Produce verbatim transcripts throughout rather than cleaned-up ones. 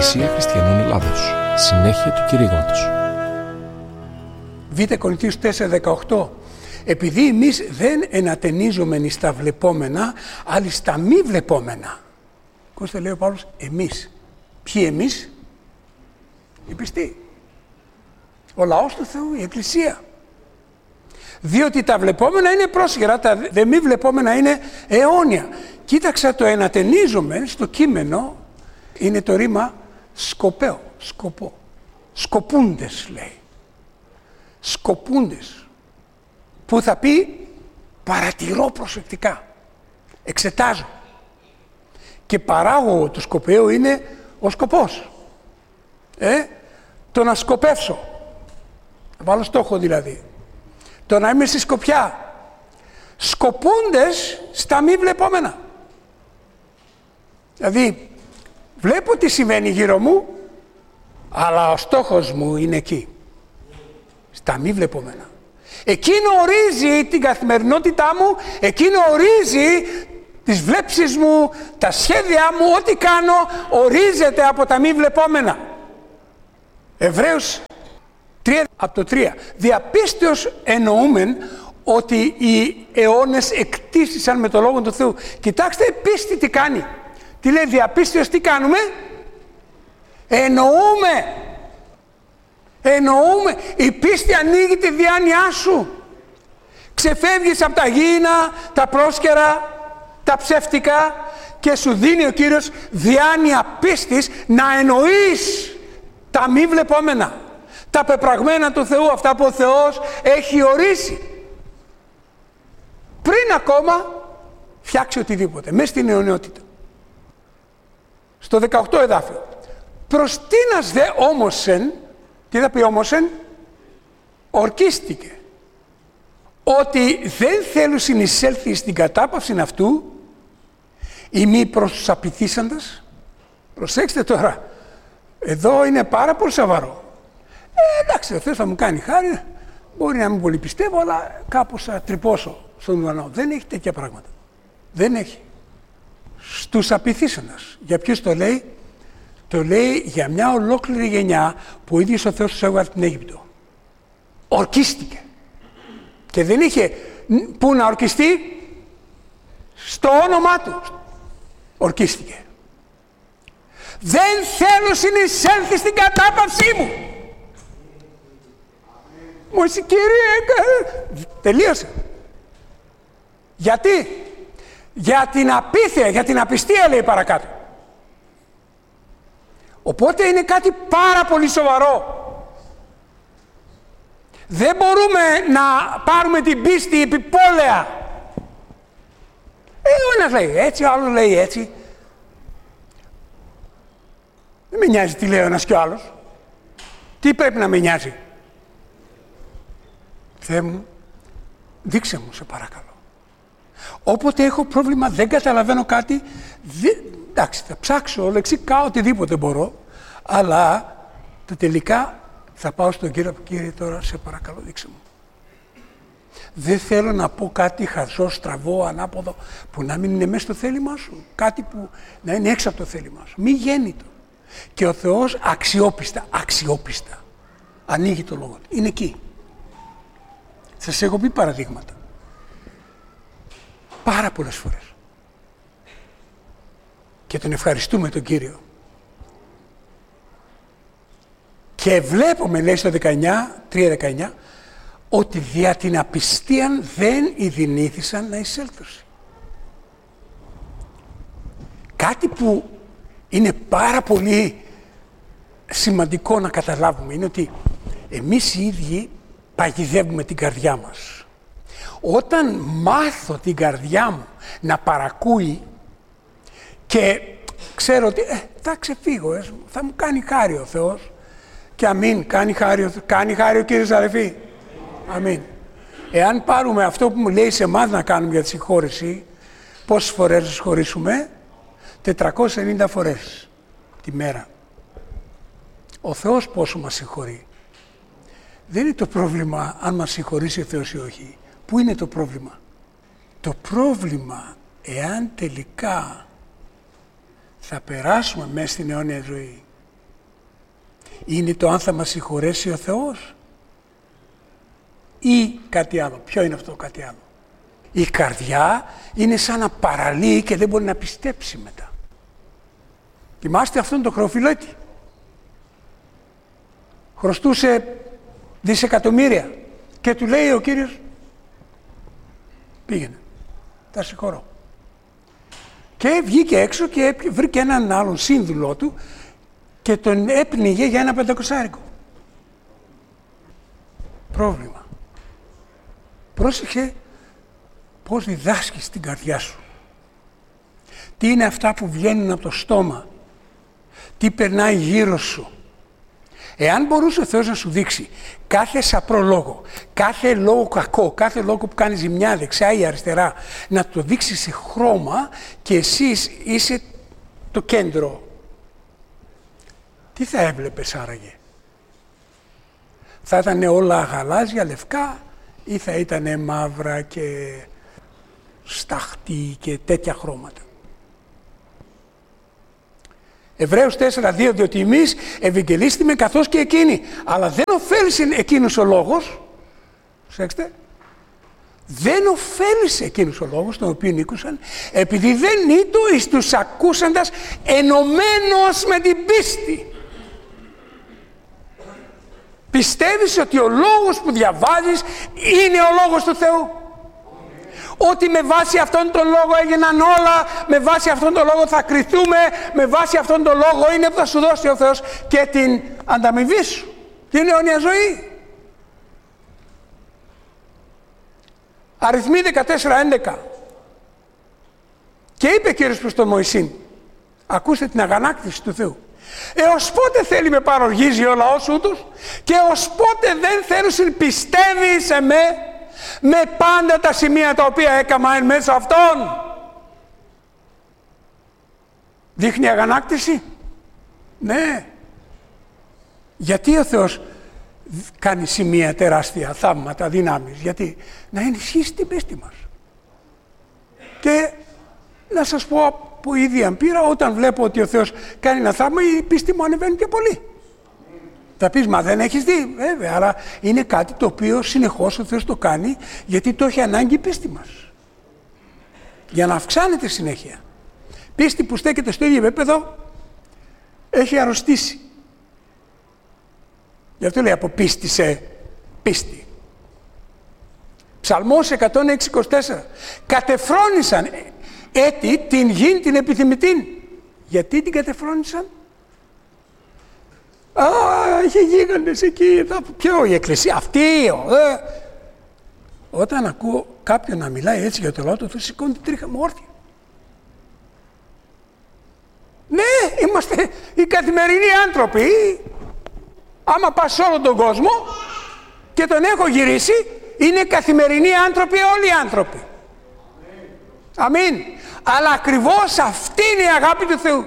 Εκκλησία Χριστιανών Ελλάδος. Συνέχεια του κηρύγματος. Β' Κορινθίους τέσσερα δεκαοκτώ. Επειδή εμείς δεν ενατενίζομεν εις τα βλεπόμενα, αλλά εις τα μη βλεπόμενα. Κώστα λέει ο Παύλος, εμείς. Ποιοι εμείς? Οι πιστοί. Ο λαός του Θεού, η Εκκλησία. Διότι τα βλεπόμενα είναι πρόσχερα, τα δε μη βλεπόμενα είναι αιώνια. Κοίταξα το ενατενίζομεν στο κείμενο, είναι το ρήμα σκοπέο, σκοπό. Σκοπούντες λέει. Σκοπούντες. Που θα πει παρατηρώ προσεκτικά. Εξετάζω. Και παράγωγο του σκοπέου είναι ο σκοπός. Ε, το να σκοπεύσω. Να βάλω στόχο δηλαδή. Το να είμαι στη σκοπιά. Σκοπούντες στα μη βλεπόμενα. Δηλαδή, βλέπω τι συμβαίνει γύρω μου, αλλά ο στόχος μου είναι εκεί. Στα μη βλεπόμενα. Εκείνο ορίζει την καθημερινότητά μου, εκείνο ορίζει τις βλέψεις μου, τα σχέδιά μου, ό,τι κάνω ορίζεται από τα μη βλεπόμενα. Εβραίους τρία από το τρία. Διαπίστεως εννοούμεν ότι οι αιώνες εκτίστησαν με το Λόγο του Θεού. Κοιτάξτε πίστη τι κάνει. Τι λέει διαπίστεως, τι κάνουμε? Εννοούμε. Εννοούμε. Η πίστη ανοίγει τη διάνοιά σου. Ξεφεύγεις από τα γήινα, τα πρόσκαιρα, τα ψεύτικα και σου δίνει ο Κύριος διάνοια πίστης να εννοείς τα μη βλεπόμενα. Τα πεπραγμένα του Θεού, αυτά που ο Θεός έχει ορίσει. Πριν ακόμα φτιάξει οτιδήποτε, μέσα στην αιωνιότητα. Στο δεκαοκτώ εδάφιο. Προς τίνας δε όμωσεν, τι θα πει όμωσεν? Ορκίστηκε. Ότι δεν θέλουν συνεισέλθει στην κατάπαυση αυτού ή μη προς τους απειθήσαντες. Προσέξτε τώρα, εδώ είναι πάρα πολύ σοβαρό. Ε, εντάξει, ο Θεός θα μου κάνει χάρη, μπορεί να μην πολύ πιστεύω, αλλά κάπως θα τρυπώσω στον ουρανό. Δεν έχει τέτοια πράγματα. Δεν έχει. Στους απειθήσαντες. Για ποιους το λέει? Το λέει για μια ολόκληρη γενιά που ο ίδιος ο Θεός τους έβγαλε την Αίγυπτο. Ορκίστηκε. Και δεν είχε που να ορκιστεί, στο όνομά του ορκίστηκε. Δεν θέλω συνεισέλθει στην κατάπαυσή μου. Μου είσαι Κύριε, τελείωσε. Γιατί? Για την απίθεια, για την απιστία λέει παρακάτω. Οπότε είναι κάτι πάρα πολύ σοβαρό. Δεν μπορούμε να πάρουμε την πίστη επιπόλαια. Ε, ο ένας λέει έτσι, ο άλλος λέει έτσι. Δεν με νοιάζει τι λέει ο ένας και ο άλλος. Τι πρέπει να με νοιάζει? Θεέ μου, δείξε μου σε παρακαλώ. Όποτε έχω πρόβλημα, δεν καταλαβαίνω κάτι, δε, εντάξει, θα ψάξω λεξικά οτιδήποτε μπορώ, αλλά το τελικά θα πάω στον Κύριο, Κύριε τώρα σε παρακαλώ δείξε μου. Δεν θέλω να πω κάτι χαζό, στραβό, ανάποδο, που να μην είναι μέσα στο θέλημά σου. Κάτι που να είναι έξω από το θέλημά σου. Μη γέννητο. Και ο Θεός αξιόπιστα, αξιόπιστα ανοίγει το λόγο του. Είναι εκεί. Σας έχω πει παραδείγματα. Πάρα πολλές φορές. Και τον ευχαριστούμε τον Κύριο. Και βλέπουμε, λέει στο δεκαεννιά, τρία δεκαεννιά, ότι δια την απιστίαν δεν ειδηνήθησαν να εισέλθουν. Κάτι που είναι πάρα πολύ σημαντικό να καταλάβουμε είναι ότι εμείς οι ίδιοι παγιδεύουμε την καρδιά μας. Όταν μάθω την καρδιά μου να παρακούει και ξέρω ότι ε, θα ξεφύγω, ε, θα μου κάνει χάρη ο Θεός και αμήν, κάνει χάρη, κάνει χάρη ο Κύριος αδελφοί. Αμήν. Εάν πάρουμε αυτό που μου λέει σε εμάς να κάνουμε για τη συγχώρεση, πόσες φορές να συγχωρήσουμε? τετρακόσιες ενενήντα φορές τη μέρα. Ο Θεός πόσο μας συγχωρεί? Δεν είναι το πρόβλημα αν μας συγχωρήσει ο Θεός ή όχι. Πού είναι το πρόβλημα? Το πρόβλημα, εάν τελικά θα περάσουμε μέσα στην αιώνια ζωή είναι το αν θα μας συγχωρέσει ο Θεός ή κάτι άλλο. Ποιο είναι αυτό κάτι άλλο? Η καρδιά είναι σαν να παραλύει και δεν μπορεί να πιστέψει μετά. Θυμάστε αυτόν τον χρεοφιλέτη. Χρωστούσε δισεκατομμύρια και του λέει ο Κύριος, πήγαινε, τα συγχωρώ. Και βγήκε έξω και βρήκε έναν άλλον σύνδουλό του και τον έπνιγε για ένα πεντακοσάρικο. Πρόβλημα. Πρόσεχε πώς διδάσκεις την καρδιά σου. Τι είναι αυτά που βγαίνουν από το στόμα. Τι περνάει γύρω σου. Εάν μπορούσε ο Θεός να σου δείξει κάθε σαπρό λόγο, κάθε λόγο κακό, κάθε λόγο που κάνει ζημιά δεξιά ή αριστερά, να το δείξει σε χρώμα και εσείς είσαι το κέντρο, τι θα έβλεπες άραγε? Θα ήταν όλα γαλάζια, λευκά ή θα ήταν μαύρα και σταχτή και τέτοια χρώματα? Εβραίους τέσσερα δύο, διότι εμείς ευαγγελίστημε καθώς και εκείνοι. Αλλά δεν ωφέλησε εκείνος ο λόγος, προσέξτε, δεν ωφέλησε εκείνος ο λόγος τον οποίο ήκουσαν, επειδή δεν ήτο εις τους ακούσαντας ενωμένος με την πίστη. Πιστεύεις ότι ο λόγος που διαβάζεις είναι ο λόγος του Θεού? Ότι με βάση αυτόν τον λόγο έγιναν όλα, με βάση αυτόν τον λόγο θα κριθούμε, με βάση αυτόν τον λόγο είναι που θα σου δώσει ο Θεός και την ανταμοιβή σου, την αιώνια ζωή. Αριθμοί δεκατέσσερα έντεκα. Και είπε Κύριος προς τον Μωυσή, ακούστε την αγανάκτηση του Θεού. Έως πότε θέλει με παροργίζει ο λαός ούτως και ως πότε δεν θέλουν πιστεύει σε με με πάντα τα σημεία τα οποία έκαμα εν μέσω αυτών? Δείχνει αγανάκτηση. Ναι. Γιατί ο Θεός κάνει σημεία τεράστια, θαύματα, δυνάμεις? Γιατί να ενισχύσει την πίστη μας. Και να σας πω από ίδια πείρα, όταν βλέπω ότι ο Θεός κάνει ένα θαύμα, η πίστη μου ανεβαίνει και πολύ. Θα πεις, μα δεν έχεις δει? Βέβαια, αλλά είναι κάτι το οποίο συνεχώς ο Θεός το κάνει, γιατί το έχει ανάγκη η πίστη μας. Για να αυξάνεται συνέχεια. Πίστη που στέκεται στο ίδιο επίπεδο έχει αρρωστήσει. Γι' αυτό λέει από πίστη σε πίστη. Ψαλμός εκατόν έξι είκοσι τέσσερα. Κατεφρόνησαν έτη την γην την επιθυμητήν. Γιατί την κατεφρόνησαν? Α, είχε γίγαντες εκεί, ποιο, η εκκλησία αυτή, ε. Όταν ακούω κάποιον να μιλάει έτσι για το λαό του, θα σηκώνει την τρίχα μου όρθια. Ναι, είμαστε οι καθημερινοί άνθρωποι. Άμα πας σε όλο τον κόσμο και τον έχω γυρίσει, είναι καθημερινοί άνθρωποι όλοι οι άνθρωποι. Αμήν. Αλλά ακριβώς αυτή είναι η αγάπη του Θεού.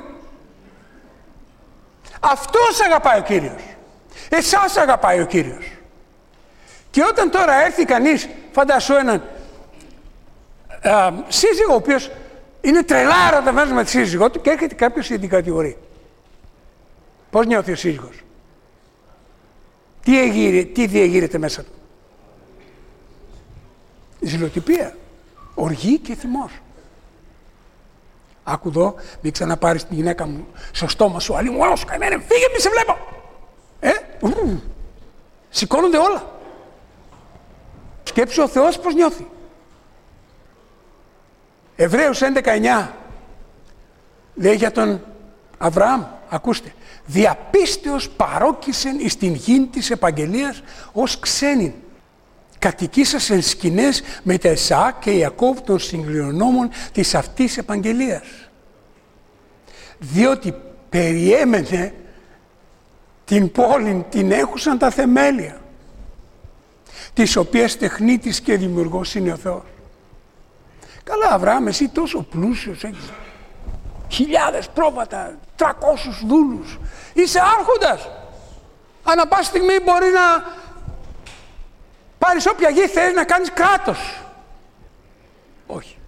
Αυτός αγαπάει ο Κύριος. Εσάς αγαπάει ο Κύριος. Και όταν τώρα έρθει κανείς, φαντάσου έναν α, σύζυγο, ο οποίος είναι τρελάρα όταν βάζει με τη σύζυγό του και έρχεται κάποιος και την κατηγορεί. Πώς νιώθει ο σύζυγος? Τι, εγείρε, τι διεγείρεται μέσα του? Ζηλοτυπία, οργή και θυμός. Άκου εδώ, μην ξαναπάρεις τη γυναίκα μου στο στόμα σου, αλλή μου, όλα σου καημένε, φύγε, μη σε βλέπω. Ε, ου, σηκώνονται όλα. Σκέψου ο Θεός πώς νιώθει. Εβραίους έντεκα εννιά λέει για τον Αβραάμ, ακούστε, διαπίστεως παρόκησεν εις την γην της επαγγελίας ως ξένην. Κατοικήσασεν σκηνές με τα Εσαάκ και Ιακώβ των συγκληρονόμων της αυτής επαγγελίας. Διότι περιέμενε την πόλη, την έχουσαν τα θεμέλια, τις οποίες τεχνίτης και δημιουργός είναι ο Θεός. Καλά, Αβραάμ, εσύ τόσο πλούσιος, έχεις χιλιάδες πρόβατα, τρακόσιους δούλους, είσαι άρχοντας. Ανά πάση στιγμή μπορεί να πάρεις όποια γη θες, να κάνεις κράτος. Όχι.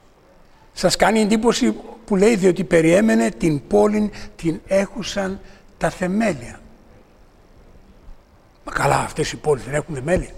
Σας κάνει εντύπωση που λέει, διότι περιέμενε την πόλη, την έχουσαν τα θεμέλια. Μα καλά, αυτές οι πόλεις δεν έχουν θεμέλια.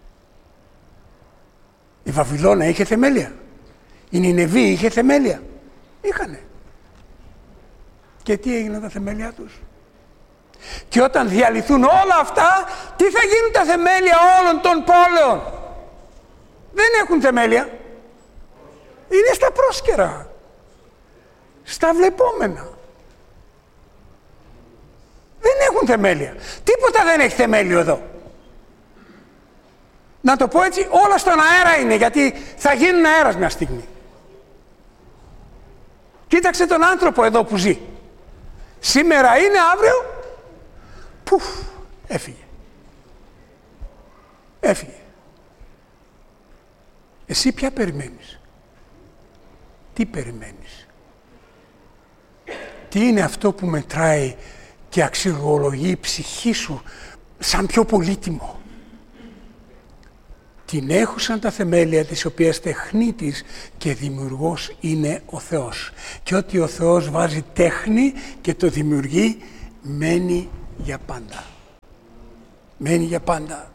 Η Βαβυλώνα είχε θεμέλια. Η Νινεβή είχε θεμέλια. Είχανε. Και τι έγιναν τα θεμέλια τους? Και όταν διαλυθούν όλα αυτά, τι θα γίνουν τα θεμέλια όλων των πόλεων? Δεν έχουν θεμέλια. Είναι στα πρόσκαιρα. Στα βλεπόμενα. Δεν έχουν θεμέλια. Τίποτα δεν έχει θεμέλιο εδώ. Να το πω έτσι, όλα στον αέρα είναι, γιατί θα γίνουν αέρας μια στιγμή. Κοίταξε τον άνθρωπο εδώ που ζει. Σήμερα είναι, αύριο, πουφ, έφυγε. Έφυγε. Εσύ ποια περιμένεις? Τι περιμένεις? Τι είναι αυτό που μετράει και αξιολογεί η ψυχή σου σαν πιο πολύτιμο? Την έχουσαν τα θεμέλια, της οποίας τεχνίτης και δημιουργός είναι ο Θεός. Και ότι ο Θεός βάζει τέχνη και το δημιουργεί, μένει για πάντα. Μένει για πάντα.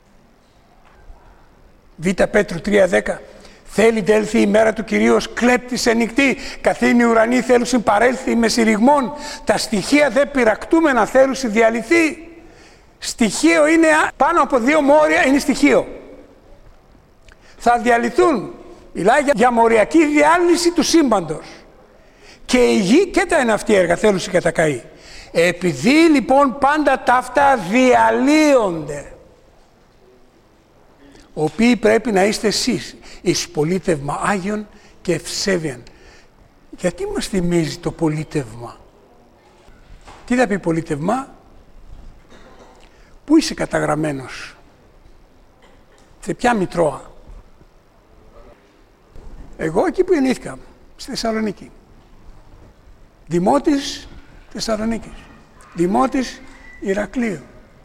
Β. Πέτρου τρία δέκα. Θέλει τέλθει η μέρα του Κυρίου ως κλέπτης ενικτή, καθήν οι ουρανοί θέλουσιν παρέλθει με συρριγμών, τα στοιχεία δε πυρακτούμενα θέλουσιν διαλυθεί. Στοιχείο είναι πάνω από δύο μόρια, είναι στοιχείο. Θα διαλυθούν. Μιλάει για, για μοριακή διάλυση του σύμπαντος. Και η γη και τα εναυτή έργα θέλουσιν κατακαεί. Επειδή λοιπόν πάντα τα αυτά διαλύονται, οποίοι πρέπει να είστε εσείς, εις πολίτευμα Άγιον και ευσέβιαν. Γιατί μας θυμίζει το πολίτευμα? Τι θα πει πολίτευμα? Πού είσαι καταγραμμένος? Σε ποια μητρώα? Εγώ εκεί που γεννήθηκα, στη Θεσσαλονίκη. Δημότης Θεσσαλονίκης. Δημότης Ηρακλείου.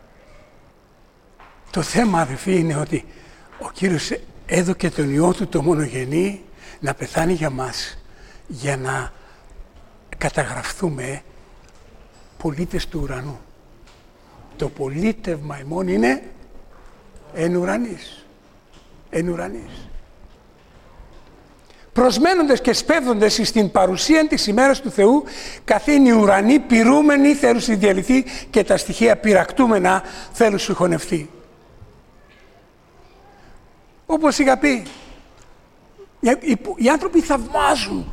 Το θέμα, αδελφοί, είναι ότι ο Κύριος έδωκε τον Υιό Του το μονογενή να πεθάνει για μας, για να καταγραφθούμε πολίτες του ουρανού. Το πολίτευμα ημών είναι εν ουρανής. Εν ουρανής. Προσμένοντες και σπέβδοντες εις την παρουσία της ημέρας του Θεού, καθήν οι ουρανοί πυρούμενοι θέλουν διαλυθεί και τα στοιχεία πυρακτούμενα θέλουν συγχωνευτεί. Όπως είχα πει, οι, οι άνθρωποι θαυμάζουν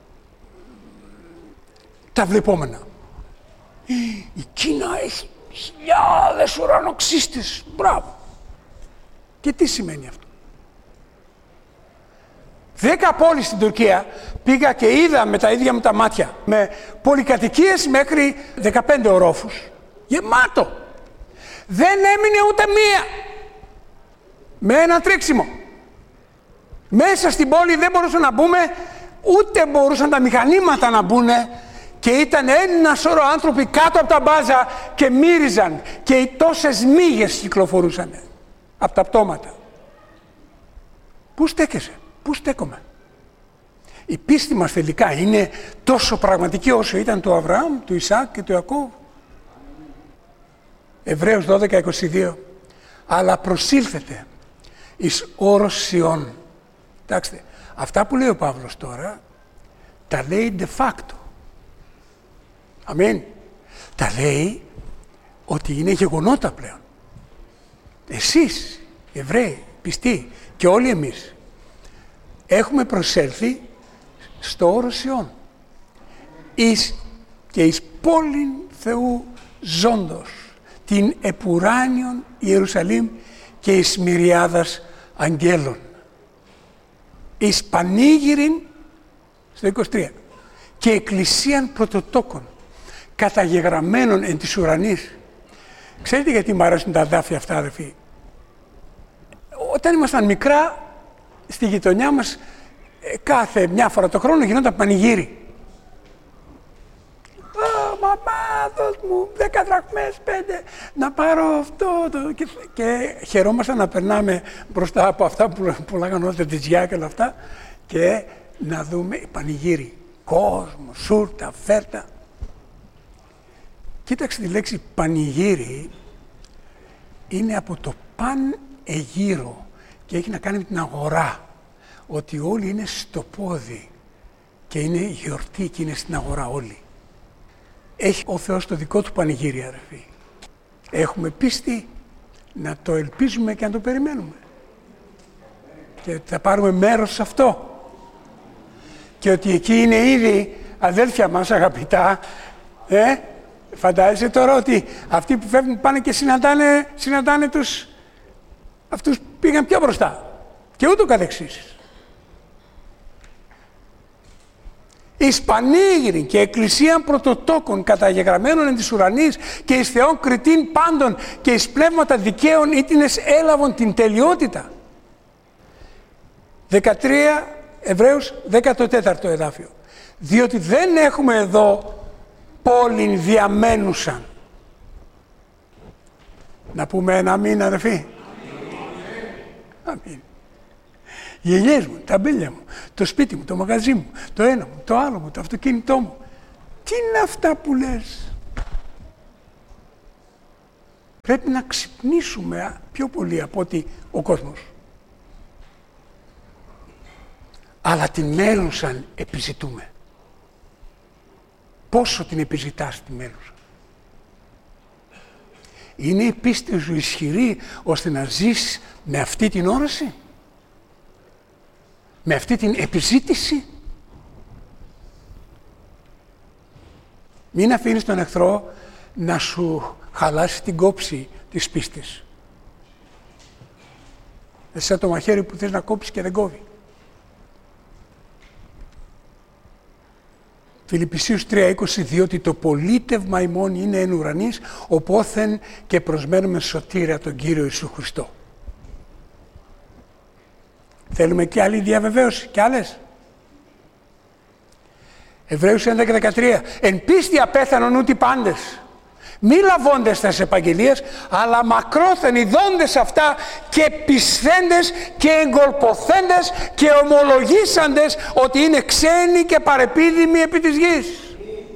τα βλεπόμενα. Η Κίνα έχει χιλιάδες ουρανοξύστες. Μπράβο. Και τι σημαίνει αυτό? Δέκα πόλεις στην Τουρκία πήγα και είδα με τα ίδια μου τα μάτια, με πολυκατοικίες μέχρι δεκαπέντε ορόφους. Γεμάτο. Δεν έμεινε ούτε μία. Με ένα τρίξιμο. Μέσα στην πόλη δεν μπορούσαν να μπούμε, ούτε μπορούσαν τα μηχανήματα να μπουν, και ήταν ένα σώρο άνθρωποι κάτω από τα μπάζα και μύριζαν, και οι τόσες μύγες κυκλοφορούσαν από τα πτώματα. Πού στέκεσαι? Πού στέκομαι? Η πίστη μας τελικά είναι τόσο πραγματική όσο ήταν του Αβραάμ, του Ισαάκ και του Ιακώβ. Εβραίους δώδεκα είκοσι δύο. Αλλά προσήλθετε εις όρος Σιών. Κοιτάξτε, αυτά που λέει ο Παύλος τώρα, τα λέει de facto. Αμήν. Τα λέει ότι είναι γεγονότα πλέον. Εσείς, Εβραίοι, πιστοί, και όλοι εμείς, έχουμε προσέλθει στο όρος Σιών. Εις και εις πόλην Θεού ζώντος, την επουράνιον Ιερουσαλήμ και εις μυριάδας αγγέλων. Εις πανήγυριν, στο είκοσι τρία, και εκκλησίαν πρωτοτόκων, καταγεγραμμένων εν της ουρανής. Ξέρετε γιατί μου αρέσουν τα δάφια αυτά, αδελφοί? Όταν ήμασταν μικρά, στη γειτονιά μας, κάθε μια φορά το χρόνο γινόταν πανηγύρι. «Α, μαμά, δώσ' μου δέκα δραχμές, πέντε, να πάρω αυτό». Το... Και, και χαιρόμασταν να περνάμε μπροστά από αυτά που πουλάγαν όλα τα τζιά και όλα αυτά, και να δούμε πανηγύρι. Κόσμο, σούρτα, φέρτα. Κοίταξε τη λέξη πανηγύρι, είναι από το παν εγείρο και έχει να κάνει με την αγορά. Ότι όλοι είναι στο πόδι και είναι γιορτή και είναι στην αγορά όλοι. Έχει ο Θεός το δικό του πανηγύρι, αδερφοί. Έχουμε πίστη να το ελπίζουμε και να το περιμένουμε. Και θα πάρουμε μέρος σε αυτό. Και ότι εκεί είναι ήδη αδέλφια μας αγαπητά, ε, φαντάζεσαι τώρα ότι αυτοί που φεύγουν πάνε και συναντάνε, συναντάνε τους, αυτούς που πήγαν πιο μπροστά. Και ούτω καθεξής. Εις πανήγυριν και εκκλησίαν πρωτοτόκων καταγεγραμμένων εν της ουρανής και εις Θεόν κριτήν πάντων και εις πνεύματα δικαίων ήτινες έλαβον την τελειότητα. δεκατρία Εβραίους δέκατο τέταρτο εδάφιο. Διότι δεν έχουμε εδώ πόλην διαμένουσαν. Να πούμε ένα αμήν, αδερφοί. Αμήν. Οι ελιές μου, τα μπέλια μου, το σπίτι μου, το μαγαζί μου, το ένα μου, το άλλο μου, το αυτοκίνητό μου. Τι είναι αυτά που λες? Πρέπει να ξυπνήσουμε πιο πολύ από ότι ο κόσμος. Αλλά την μέλουσαν επιζητούμε. Πόσο την επιζητάς τη μέλουσαν? Είναι η πίστη σου ισχυρή ώστε να ζεις με αυτή την όραση? Με αυτή την επιζήτηση? Μην αφήνεις τον εχθρό να σου χαλάσει την κόψη της πίστης. Εσύ σαν το μαχαίρι που θες να κόψεις και δεν κόβει. Φιλιππισίους τρία είκοσι, διότι το πολίτευμα ημών είναι εν ουρανής, οπόθεν και προσμένουμε σωτήρα τον Κύριο Ιησού Χριστό. Θέλουμε και άλλη διαβεβαίωση, και άλλες. Εβραίους έντεκα δεκατρία. Εν πίστη απέθανον ούτι πάντες. Μη λαβώντες τας επαγγελίας, αλλά μακρόθεν ειδώντες αυτά και πισθέντες και εγκολποθέντες και ομολογήσαντες ότι είναι ξένοι και παρεπίδημοι επί της γης.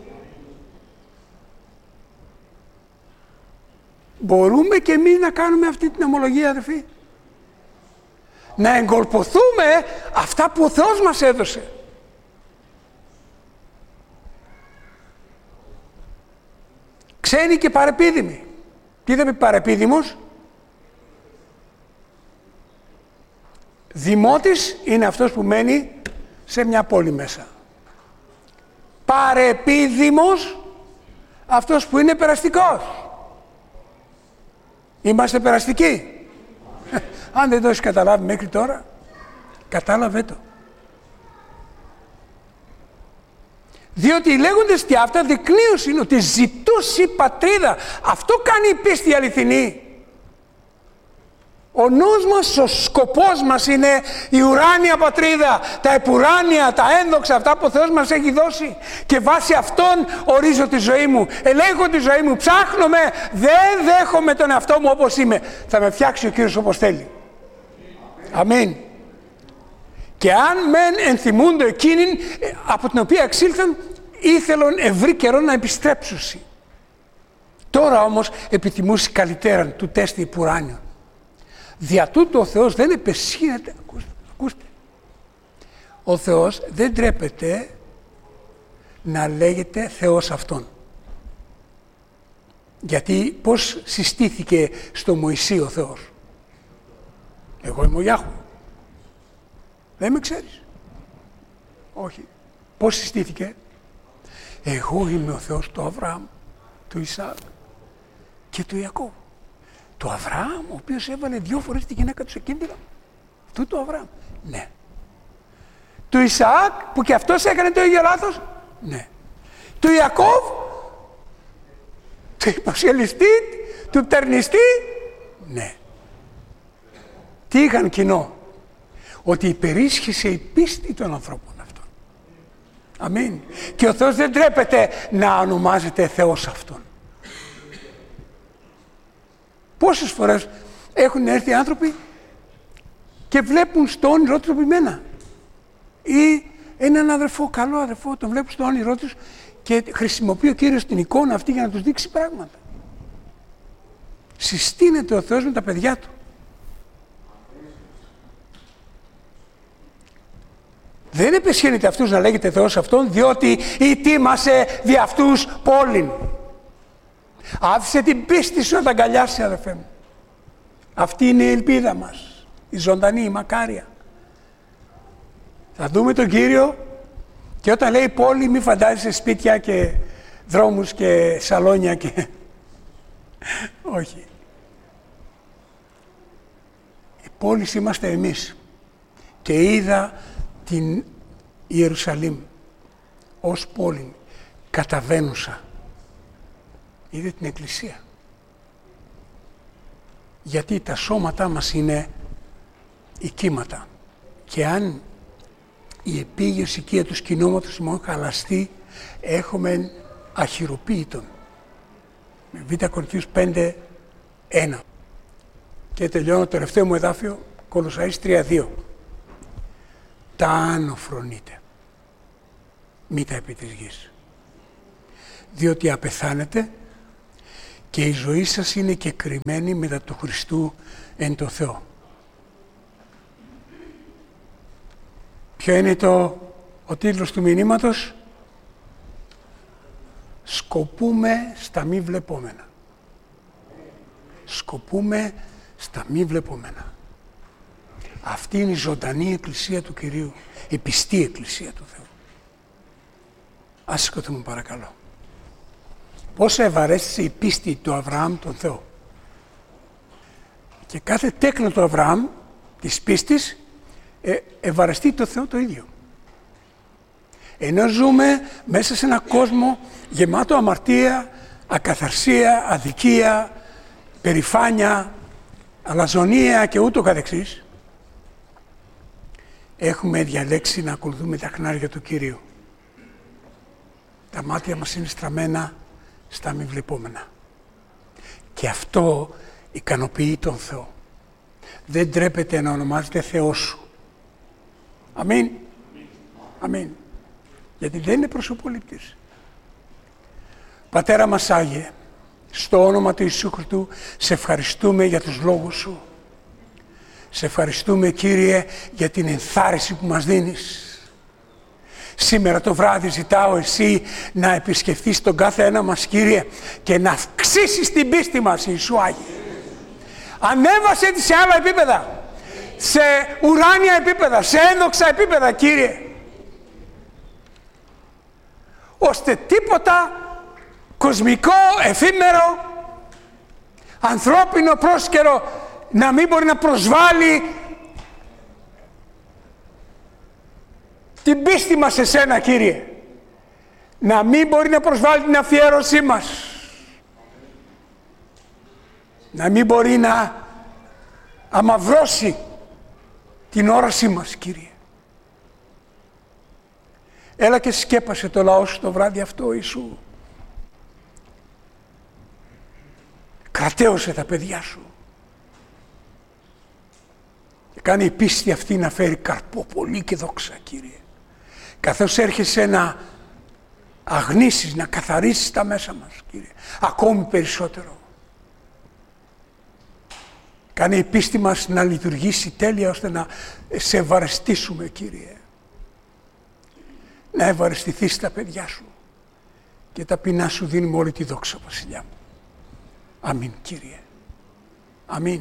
Μπορούμε και εμείς να κάνουμε αυτή την ομολογία, αδερφοί? Να εγκολποθούμε αυτά που ο Θεός μας έδωσε. Ξένοι και παρεπίδημοι. Τι δεν πει παρεπίδημος? Δημότης είναι αυτός που μένει σε μια πόλη μέσα. Παρεπίδημος αυτός που είναι περαστικός. Είμαστε περαστικοί. Αν δεν το έχεις καταλάβει μέχρι τώρα, κατάλαβε το. Διότι οι λέγοντες τι αυτά δεικνύωση είναι ότι ζητούσε πατρίδα. Αυτό κάνει η πίστη αληθινή. Ο νους μας, ο σκοπός μας είναι η ουράνια πατρίδα, τα επουράνια, τα ένδοξα, αυτά που ο Θεός μας έχει δώσει. Και βάσει αυτών ορίζω τη ζωή μου, ελέγχω τη ζωή μου, ψάχνομαι, δεν δέχομαι τον εαυτό μου όπως είμαι. Θα με φτιάξει ο Κύριος όπως θέλει. Αμήν. Και αν μεν ενθυμούνται εκείνην από την οποία εξήλθαν, ήθελον ευρύ καιρό να επιστρέψουσι. Τώρα όμως επιθυμούσι καλυτέραν του τέστη υπουράνιον. Δια τούτου ο Θεός δεν επεσχύνεται, ακούστε, ακούστε. Ο Θεός δεν τρέπεται να λέγεται Θεός Αυτόν. Γιατί πώς συστήθηκε στο Μωυσή ο Θεός? Εγώ είμαι ο Γιάχου. Δεν με ξέρεις? Όχι. Πώς συστήθηκε? Εγώ είμαι ο Θεός του Αβραάμ, του Ισαάκ και του Ιακώβ. Του Αβραάμ, ο οποίος έβαλε δυο φορές τη γυναίκα του σε κίνδυνο. Αυτού του Αβραάμ. Ναι. Του Ισαάκ, που και αυτός έκανε το ίδιο λάθος. Ναι. Του Ιακώβ, του υποσχελιστή, του πτερνιστή. Ναι. Τι είχαν κοινό? Ότι υπερίσχυσε η πίστη των ανθρώπων αυτών. Αμήν. Και ο Θεός δεν τρέπεται να ονομάζεται Θεός Αυτόν. Πόσες φορές έχουν έρθει άνθρωποι και βλέπουν στο όνειρό τους εμένα ή έναν αδερφό, καλό αδερφό, τον βλέπουν στο όνειρό τους Και χρησιμοποιεί ο Κύριος την εικόνα αυτή για να τους δείξει πράγματα. Συστήνεται ο Θεός με τα παιδιά Του. Δεν επεσχύνεται αυτούς να λέγεται Θεός αυτόν, διότι ητήμασε δι' αυτούς πόλην. Άφησε την πίστη σου να τα αγκαλιάσει, αδελφέ μου. Αυτή είναι η ελπίδα μας, η ζωντανή, η μακάρια. Θα δούμε τον Κύριο και όταν λέει πόλη, μη φαντάζεσαι σπίτια και δρόμους και σαλόνια και... Όχι. Η πόλη είμαστε εμείς. Και είδα την Ιερουσαλήμ ως πόλη καταβαίνουσα. Είδε την Εκκλησία. Γιατί τα σώματά μας είναι οικίματα. Και αν η επίγειος οικία του σκηνώματος ημών χαλαστεί, έχουμε αχυροποίητον. Με Β' Κορινθίους πέντε ένα. Και τελειώνω το τελευταίο μου εδάφιο, Κολοσσαείς τρία δύο. Τα άνω φρονείτε, μη τα επί της γης. Διότι απεθάνετε και η ζωή σας είναι κεκριμένη μετά του Χριστού εν το Θεό. Ποιο είναι το, ο τίτλος του μηνύματος? Σκοπούμε στα μη βλεπόμενα. Σκοπούμε στα μη βλεπόμενα. Αυτή είναι η ζωντανή Εκκλησία του Κυρίου, η πιστή Εκκλησία του Θεού. Ας σηκωθούμε παρακαλώ. Πόσο ευαρέστησε η πίστη του Αβραάμ τον Θεό. Και κάθε τέκνο του Αβραάμ, της πίστης, ε, ευαρεστεί το Θεό το ίδιο. Ενώ ζούμε μέσα σε ένα κόσμο γεμάτο αμαρτία, ακαθαρσία, αδικία, περηφάνεια, αλαζονία και ούτω καθεξής, έχουμε διαλέξει να ακολουθούμε τα χνάρια του Κυρίου. Τα μάτια μας είναι στραμμένα στα μη βλεπόμενα. Και αυτό ικανοποιεί τον Θεό. Δεν τρέπεται να ονομάζεται Θεός σου. Αμήν. Αμήν. Γιατί δεν είναι προσωπολήπτης. Πατέρα μας Άγιε, στο όνομα του Ιησού Χριστού, σε ευχαριστούμε για τους λόγους σου. Σε ευχαριστούμε, Κύριε, για την ενθάρρυνση που μας δίνεις. Σήμερα το βράδυ ζητάω εσύ να επισκεφθείς τον κάθε ένα μας, Κύριε, και να αυξήσεις την πίστη μας, Ιησού Άγιε. Ανέβασε τη σε άλλα επίπεδα, σε ουράνια επίπεδα, σε ένδοξα επίπεδα, Κύριε, ώστε τίποτα κοσμικό, εφήμερο, ανθρώπινο, πρόσκαιρο να μην μπορεί να προσβάλλει την πίστη μας σε σένα, Κύριε. Να μην μπορεί να προσβάλλει την αφιέρωσή μας. Να μην μπορεί να αμαυρώσει την όρασή μας, Κύριε. Έλα και σκέπασε το λαό σου το βράδυ αυτό, Ιησού. Κρατέωσε τα παιδιά σου. Και κάνει η πίστη αυτή να φέρει καρπό πολύ και δόξα, Κύριε. Καθώς έρχεσαι να αγνίσεις, να καθαρίσεις τα μέσα μας, Κύριε. Ακόμη περισσότερο. Κάνε η πίστη μας να λειτουργήσει τέλεια ώστε να σε ευαρεστήσουμε, Κύριε. Να ευαρεστηθείς τα παιδιά σου και ταπεινά σου δίνουμε όλη τη δόξα, Βασιλιά μου. Αμήν, Κύριε. Αμήν.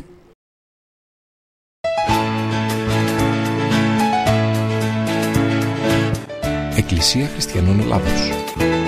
Εκκλησία Χριστιανών Ελλάδος.